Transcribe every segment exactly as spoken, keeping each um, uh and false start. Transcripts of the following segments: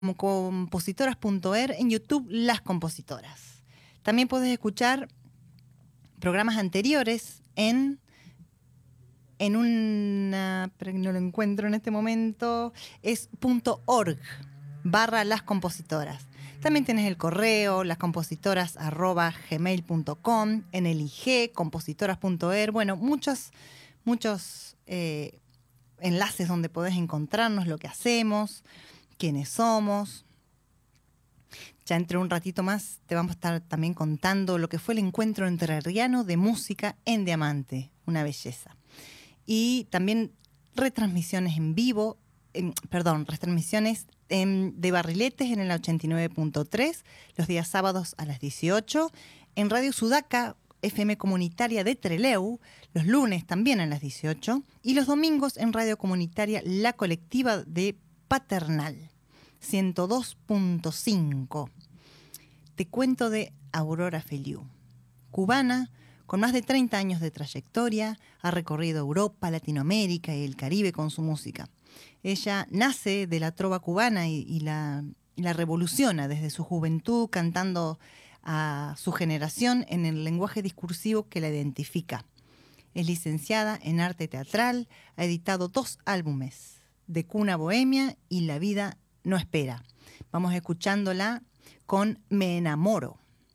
compositoras punto er, en YouTube Las Compositoras. También puedes escuchar programas anteriores en, en una, pero no lo encuentro en este momento, es .org barra Las Compositoras. También tienes el correo, lascompositoras arroba gmail punto com, en el I G, compositoras punto er, bueno, muchos, muchos eh, enlaces donde podés encontrarnos, lo que hacemos, quiénes somos. Ya entre un ratito más te vamos a estar también contando lo que fue el encuentro entrerriano de música en Diamante, una belleza. Y también retransmisiones en vivo, eh, perdón, retransmisiones en, de Barriletes en el ochenta y nueve punto tres, los días sábados a las dieciocho, en Radio Sudaca, F M Comunitaria de Trelew, los lunes también a las dieciocho, y los domingos en Radio Comunitaria La Colectiva de Paternal, ciento dos punto cinco. Te cuento de Aurora Feliú, cubana, con más de treinta años de trayectoria, ha recorrido Europa, Latinoamérica y el Caribe con su música. Ella nace de la trova cubana y, y, la, y la revoluciona desde su juventud, cantando a su generación en el lenguaje discursivo que la identifica. Es licenciada en arte teatral, ha editado dos álbumes, De Cuna Bohemia y La Vida No Espera. Vamos escuchándola con Me Enamoro.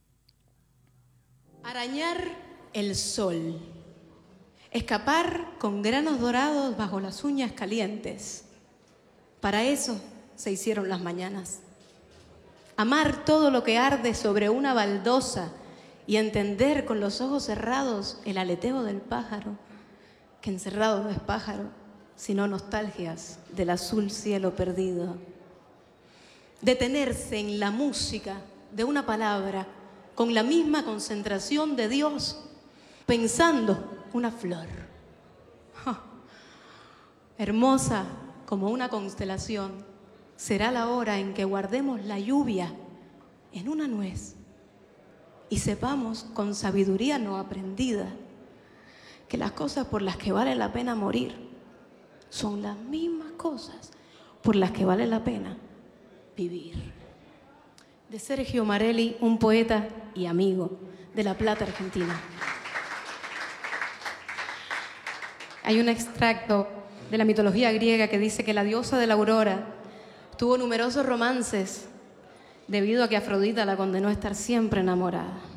Arañar el sol, escapar con granos dorados bajo las uñas calientes. Para eso se hicieron las mañanas. Amar todo lo que arde sobre una baldosa y entender con los ojos cerrados el aleteo del pájaro, que encerrado no es pájaro, sino nostalgias del azul cielo perdido. Detenerse en la música de una palabra con la misma concentración de Dios, pensando una flor. ¡Oh! Hermosa como una constelación, será la hora en que guardemos la lluvia en una nuez y sepamos con sabiduría no aprendida que las cosas por las que vale la pena morir son las mismas cosas por las que vale la pena vivir. De Sergio Marelli, un poeta y amigo de La Plata, Argentina. Hay un extracto de la mitología griega que dice que la diosa de la aurora tuvo numerosos romances debido a que Afrodita la condenó a estar siempre enamorada.